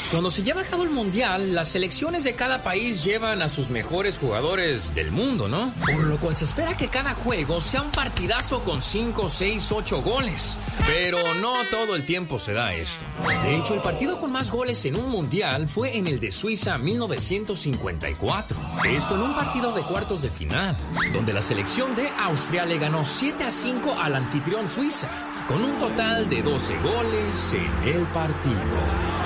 Cuando se lleva a cabo el mundial, las selecciones de cada país llevan a sus mejores jugadores del mundo, ¿no? Por lo cual se espera que cada juego sea un partidazo con 5, 6, 8 goles. Pero no todo el tiempo se da esto. De hecho, el partido con más goles en un mundial fue en el de Suiza 1954. Esto en un partido de cuartos de final, donde la selección de Austria le ganó 7-5 al anfitrión Suiza, con un total de 12 goles en el partido.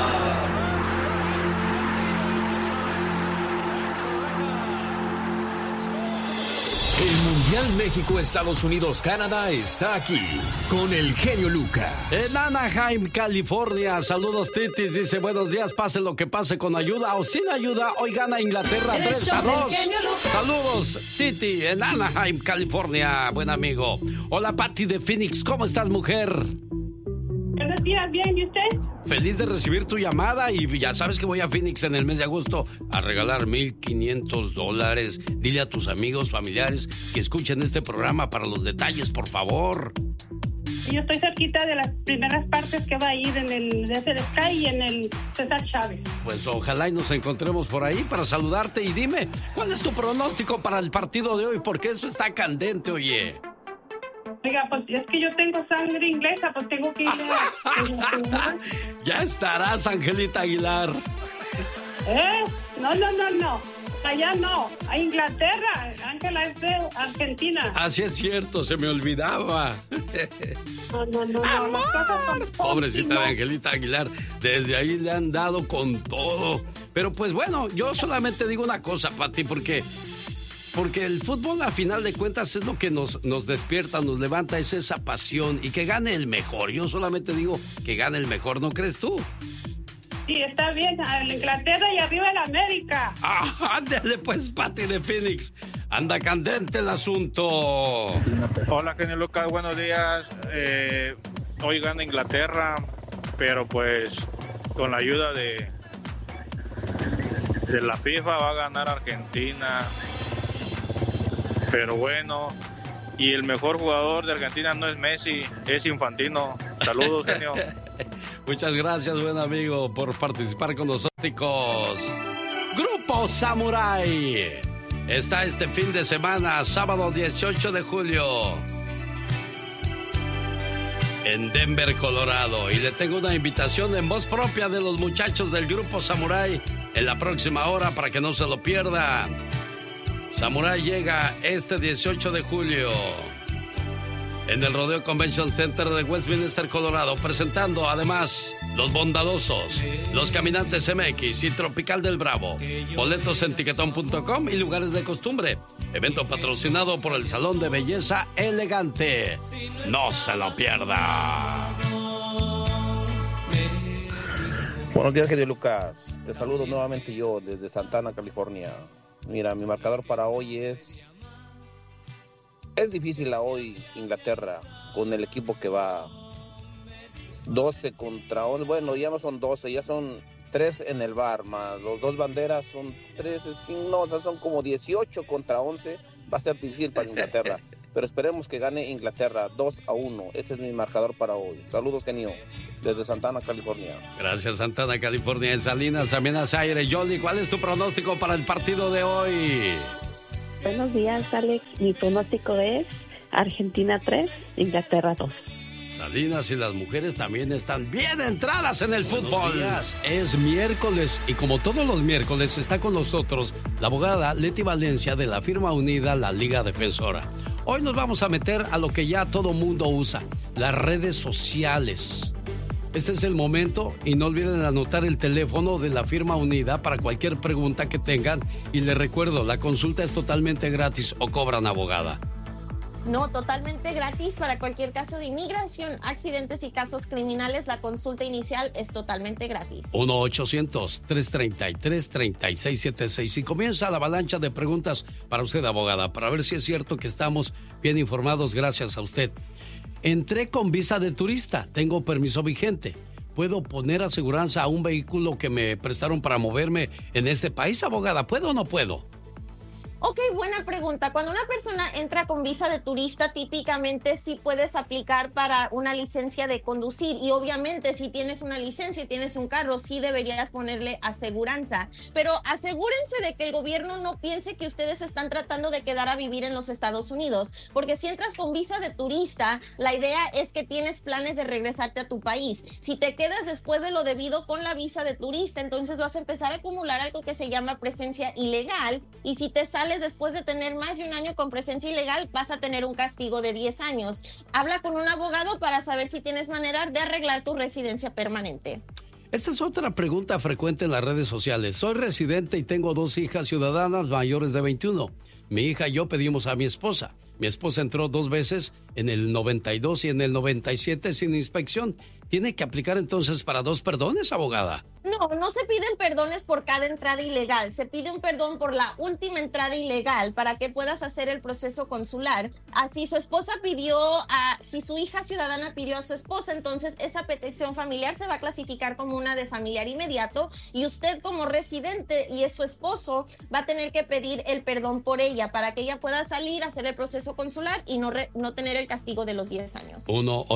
El Mundial México-Estados Unidos-Canadá está aquí con el genio Lucas. En Anaheim, California. Saludos, Titi. Dice, buenos días, pase lo que pase, con ayuda o sin ayuda. Hoy gana Inglaterra 3-2. Saludos, Titi, en Anaheim, California. Buen amigo. Hola, Patti de Phoenix. ¿Cómo estás, mujer? Buenos días, bien, ¿y usted? Feliz de recibir tu llamada y ya sabes que voy a Phoenix en el mes de agosto a regalar $1,500. Dile a tus amigos, familiares que escuchen este programa para los detalles, por favor. Yo estoy cerquita de las primeras partes que va a ir en el Desert Sky y en el César Chávez. Pues ojalá y nos encontremos por ahí para saludarte y dime, ¿cuál es tu pronóstico para el partido de hoy? Porque eso está candente, oye. Oiga, pues es que yo tengo sangre inglesa, pues tengo que ir a... Ya estarás, Angelita Aguilar. No. Allá no. A Inglaterra. Ángela es de Argentina. Así es cierto, se me olvidaba. No. ¡Amor! Pobrecita de Angelita Aguilar. Desde ahí le han dado con todo. Pero pues bueno, yo solamente digo una cosa, Pati, porque el fútbol, a final de cuentas, es lo que nos despierta, nos levanta, es esa pasión. Y que gane el mejor. Yo solamente digo que gane el mejor, ¿no crees tú? Sí, está bien. En Inglaterra y arriba el América. Ándale pues, Pati de Phoenix. Anda candente el asunto. Hola, genio Lucas, buenos días. Hoy gana Inglaterra, pero pues con la ayuda de la FIFA va a ganar Argentina. Pero bueno, y el mejor jugador de Argentina no es Messi, es Infantino. Saludos, genio. Muchas gracias, buen amigo, por participar con nosotros. Grupo Samurai está este fin de semana, sábado 18 de julio, en Denver, Colorado. Y le tengo una invitación en voz propia de los muchachos del Grupo Samurai en la próxima hora para que no se lo pierda. Samurai llega este 18 de julio en el Rodeo Convention Center de Westminster, Colorado, presentando además Los Bondadosos, Los Caminantes MX y Tropical del Bravo. Boletos en tiquetón.com y lugares de costumbre. Evento patrocinado por el Salón de Belleza Elegante. No se lo pierda. Buenos días, genio Lucas. Te saludo nuevamente yo desde Santana, California. Mira, mi marcador para hoy es difícil hoy Inglaterra con el equipo que va 12 contra 11. Bueno, ya no son 12, ya son 3 en el bar, más los dos banderas son 13, no, o sea, son como 18 contra 11. Va a ser difícil para Inglaterra, pero esperemos que gane Inglaterra 2-1. Ese es mi marcador para hoy. Saludos, genio, desde Santana, California. Gracias, Santana, California. En Salinas, también hace aire. Yoli, ¿cuál es tu pronóstico para el partido de hoy? Buenos días, Alex. Mi pronóstico es Argentina 3, Inglaterra 2. Salinas y las mujeres también están bien entradas en el fútbol. Es miércoles y como todos los miércoles está con nosotros la abogada Leti Valencia de la firma unida La Liga Defensora. Hoy nos vamos a meter a lo que ya todo mundo usa, las redes sociales. Este es el momento y no olviden anotar el teléfono de la firma unida para cualquier pregunta que tengan. Y les recuerdo, la consulta es totalmente gratis o cobran, abogada. No, totalmente gratis para cualquier caso de inmigración, accidentes y casos criminales. La consulta inicial es totalmente gratis. 1-800-333-3676. Y comienza la avalancha de preguntas para usted, abogada, para ver si es cierto que estamos bien informados gracias a usted. Entré con visa de turista, tengo permiso vigente. ¿Puedo poner aseguranza a un vehículo que me prestaron para moverme en este país, abogada? ¿Puedo o no puedo? Ok, buena pregunta. Cuando una persona entra con visa de turista, típicamente sí puedes aplicar para una licencia de conducir y obviamente si tienes una licencia y tienes un carro, sí deberías ponerle aseguranza. Pero asegúrense de que el gobierno no piense que ustedes están tratando de quedar a vivir en los Estados Unidos, porque si entras con visa de turista, la idea es que tienes planes de regresarte a tu país. Si te quedas después de lo debido con la visa de turista, entonces vas a empezar a acumular algo que se llama presencia ilegal y si te sales después de tener más de un año con presencia ilegal, vas a tener un castigo de 10 años. Habla con un abogado para saber si tienes manera de arreglar tu residencia permanente. Esta es otra pregunta frecuente en las redes sociales. Soy residente y tengo 2 hijas ciudadanas mayores de 21. Mi hija y yo pedimos a mi esposa. Mi esposa entró 2 veces, en el 92 y en el 97 sin inspección. ¿Tiene que aplicar entonces para 2 perdones, abogada? No se piden perdones por cada entrada ilegal. Se pide un perdón por la última entrada ilegal para que puedas hacer el proceso consular. Si su esposa si su hija ciudadana pidió a su esposa, entonces esa petición familiar se va a clasificar como una de familiar inmediato y usted como residente y es su esposo va a tener que pedir el perdón por ella para que ella pueda salir, hacer el proceso consular y no tener el castigo de los 10 años.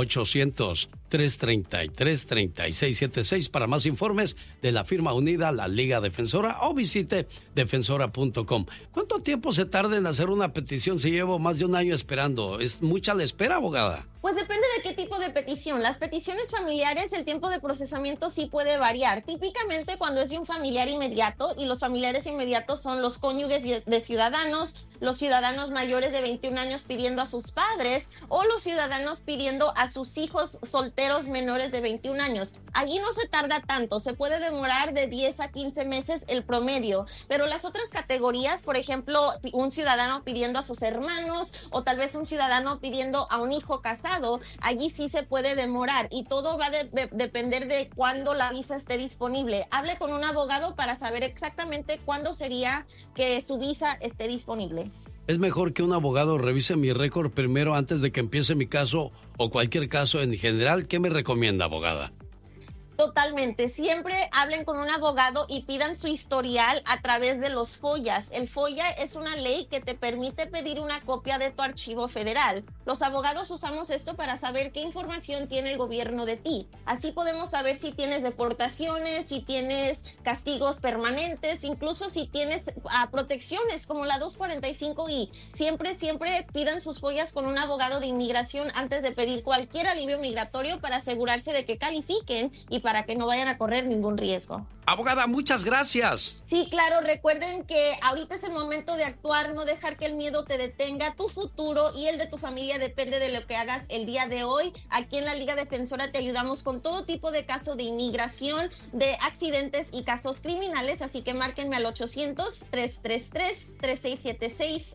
1-800-333-3676 para más informes de la firma unida, la Liga Defensora, o visite defensora.com. ¿Cuánto tiempo se tarda en hacer una petición si llevo más de un año esperando? ¿Es mucha la espera, abogada? Pues depende de qué tipo de petición. Las peticiones familiares, el tiempo de procesamiento sí puede variar. Típicamente cuando es de un familiar inmediato, y los familiares inmediatos son los cónyuges de ciudadanos, los ciudadanos mayores de 21 años pidiendo a sus padres o los ciudadanos pidiendo a sus hijos solteros menores de 21 años. Allí no se tarda tanto, se puede demorar de 10 a 15 meses el promedio, pero las otras categorías, por ejemplo, un ciudadano pidiendo a sus hermanos o tal vez un ciudadano pidiendo a un hijo casado, allí sí se puede demorar y todo va a depender de cuándo la visa esté disponible. Hable con un abogado para saber exactamente cuándo sería que su visa esté disponible. ¿Es mejor que un abogado revise mi récord primero antes de que empiece mi caso o cualquier caso en general? ¿Qué me recomienda, abogada? Totalmente. Siempre hablen con un abogado y pidan su historial a través de los FOIAs. El FOIA es una ley que te permite pedir una copia de tu archivo federal. Los abogados usamos esto para saber qué información tiene el gobierno de ti. Así podemos saber si tienes deportaciones, si tienes castigos permanentes, incluso si tienes protecciones como la 245I. Siempre pidan sus FOIAs con un abogado de inmigración antes de pedir cualquier alivio migratorio para asegurarse de que califiquen y para que no vayan a correr ningún riesgo. Abogada, muchas gracias. Sí, claro, recuerden que ahorita es el momento de actuar, no dejar que el miedo te detenga. Tu futuro y el de tu familia depende de lo que hagas el día de hoy. Aquí en la Liga Defensora te ayudamos con todo tipo de casos de inmigración, de accidentes y casos criminales, así que márquenme al 800-333-3676,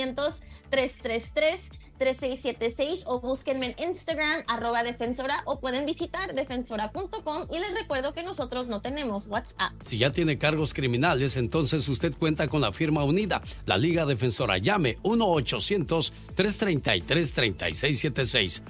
800-333-3676 o búsquenme en Instagram, @defensora, o pueden visitar defensora.com y les recuerdo que nosotros no tenemos WhatsApp. Si ya tiene cargos criminales, entonces usted cuenta con la firma unida, la Liga Defensora. Llame 1-800-333-3676,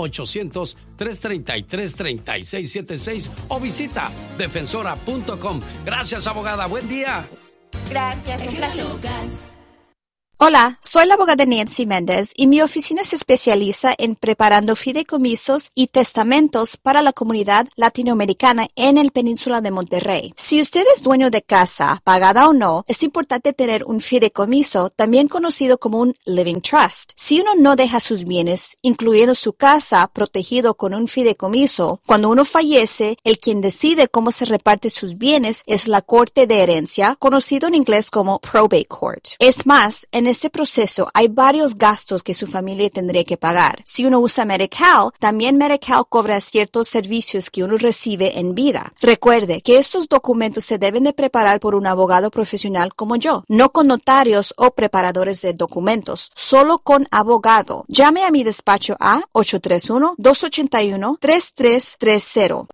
1-800-333-3676 o visita defensora.com. Gracias, abogada. Buen día. Gracias. Un placer. Hola, soy la abogada Nancy Méndez y mi oficina se especializa en preparando fideicomisos y testamentos para la comunidad latinoamericana en el Península de Monterrey. Si usted es dueño de casa, pagada o no, es importante tener un fideicomiso, también conocido como un living trust. Si uno no deja sus bienes, incluyendo su casa, protegido con un fideicomiso, cuando uno fallece, el quien decide cómo se reparte sus bienes es la Corte de Herencia, conocido en inglés como Probate Court. Es más, en este proceso hay varios gastos que su familia tendría que pagar. Si uno usa Medi-Cal, también Medi-Cal cobra ciertos servicios que uno recibe en vida. Recuerde que estos documentos se deben de preparar por un abogado profesional como yo, no con notarios o preparadores de documentos, solo con abogado. Llame a mi despacho a 831-281-3330,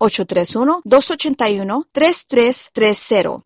831-281-3330,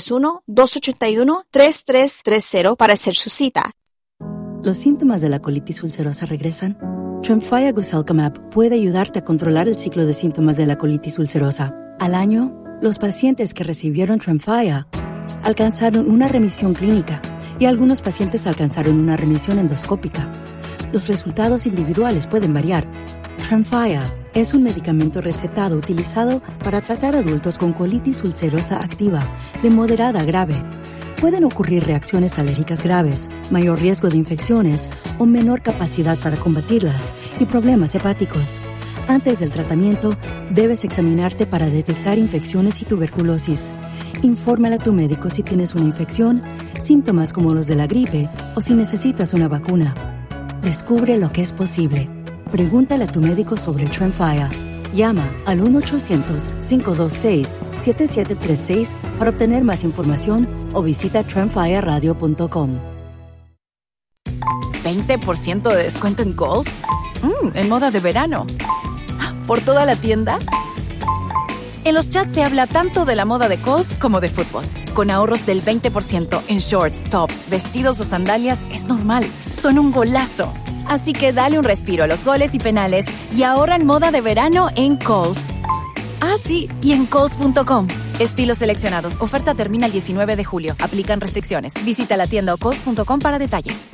831-281-3330 para hacer su cita. ¿Los síntomas de la colitis ulcerosa regresan? Tremfya Guselkumab puede ayudarte a controlar el ciclo de síntomas de la colitis ulcerosa. Al año, los pacientes que recibieron Tremfya alcanzaron una remisión clínica y algunos pacientes alcanzaron una remisión endoscópica. Los resultados individuales pueden variar. Tremfya es un medicamento recetado utilizado para tratar adultos con colitis ulcerosa activa, de moderada a grave. Pueden ocurrir reacciones alérgicas graves, mayor riesgo de infecciones o menor capacidad para combatirlas y problemas hepáticos. Antes del tratamiento, debes examinarte para detectar infecciones y tuberculosis. Infórmale a tu médico si tienes una infección, síntomas como los de la gripe o si necesitas una vacuna. Descubre lo que es posible. Pregúntale a tu médico sobre Tremfya. Llama al 1-800-526-7736 para obtener más información o visita tremfyaradio.com. ¿20% de descuento en Kohl's? En moda de verano. ¿Por toda la tienda? En los chats se habla tanto de la moda de Kohl's como de fútbol. Con ahorros del 20% en shorts, tops, vestidos o sandalias es normal. Son un golazo. Así que dale un respiro a los goles y penales y ahorra en moda de verano en Kohl's. Ah, sí, y en Kohl's.com. Estilos seleccionados. Oferta termina el 19 de julio. Aplican restricciones. Visita la tienda o Kohl's.com para detalles.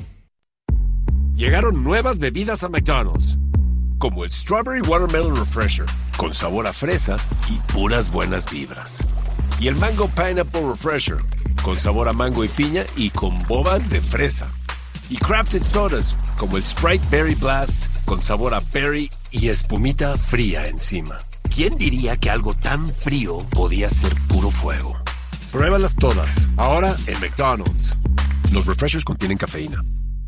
Llegaron nuevas bebidas a McDonald's, como el Strawberry Watermelon Refresher, con sabor a fresa y puras buenas vibras. Y el Mango Pineapple Refresher, con sabor a mango y piña y con bobas de fresa. Y crafted sodas, como el Sprite Berry Blast, con sabor a berry y espumita fría encima. ¿Quién diría que algo tan frío podía ser puro fuego? Pruébalas todas, ahora en McDonald's. Los refreshers contienen cafeína.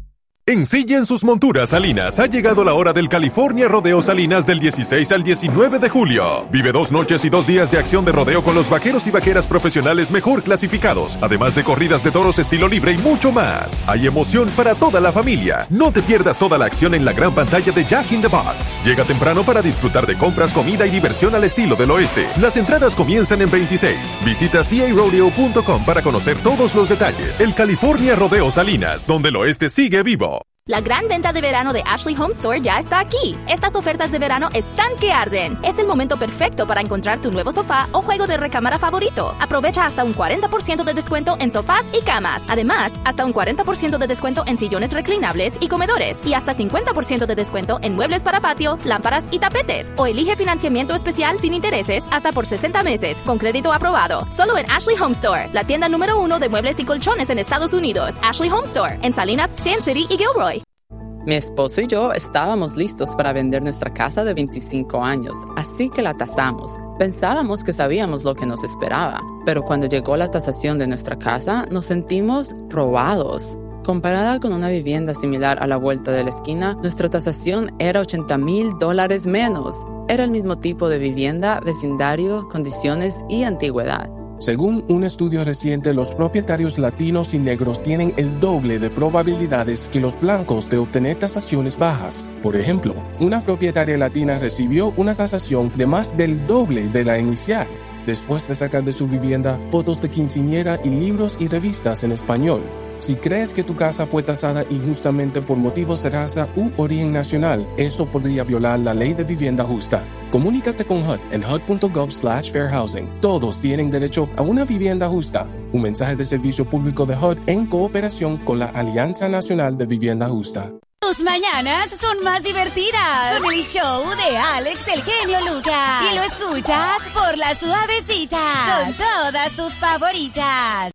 Ensillen sus monturas Salinas. Ha llegado la hora del California Rodeo Salinas del 16 al 19 de julio. Vive 2 noches y 2 días de acción de rodeo con los vaqueros y vaqueras profesionales mejor clasificados, además de corridas de toros estilo libre y mucho más. Hay emoción para toda la familia. No te pierdas toda la acción en la gran pantalla de Jack in the Box. Llega temprano para disfrutar de compras, comida y diversión al estilo del oeste. Las entradas comienzan en 26. Visita carodeo.com para conocer todos los detalles. El California Rodeo Salinas, donde el oeste sigue vivo. La gran venta de verano de Ashley Home Store ya está aquí. Estas ofertas de verano están que arden. Es el momento perfecto para encontrar tu nuevo sofá o juego de recámara favorito. Aprovecha hasta un 40% de descuento en sofás y camas. Además, hasta un 40% de descuento en sillones reclinables y comedores. Y hasta 50% de descuento en muebles para patio, lámparas y tapetes. O elige financiamiento especial sin intereses hasta por 60 meses, con crédito aprobado. Solo en Ashley Home Store, la tienda número 1 de muebles y colchones en Estados Unidos. Ashley Home Store, en Salinas, Sand City y Gilroy. Mi esposo y yo estábamos listos para vender nuestra casa de 25 años, así que la tasamos. Pensábamos que sabíamos lo que nos esperaba, pero cuando llegó la tasación de nuestra casa, nos sentimos robados. Comparada con una vivienda similar a la vuelta de la esquina, nuestra tasación era $80,000 menos. Era el mismo tipo de vivienda, vecindario, condiciones y antigüedad. Según un estudio reciente, los propietarios latinos y negros tienen el doble de probabilidades que los blancos de obtener tasaciones bajas. Por ejemplo, una propietaria latina recibió una tasación de más del doble de la inicial, después de sacar de su vivienda fotos de quinceañera y libros y revistas en español. Si crees que tu casa fue tasada injustamente por motivos de raza u origen nacional, eso podría violar la ley de vivienda justa. Comunícate con HUD en hud.gov/fairhousing. Todos tienen derecho a una vivienda justa. Un mensaje de servicio público de HUD en cooperación con la Alianza Nacional de Vivienda Justa. Tus mañanas son más divertidas con el show de Alex el Genio Lucas. Y lo escuchas por La Suavecita con todas tus favoritas.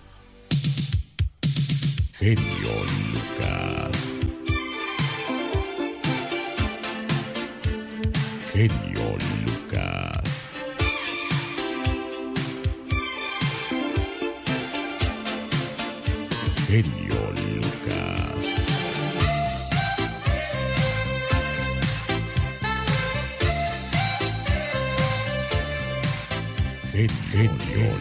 Genio Lucas. Genio Lucas. Genio Lucas. Genio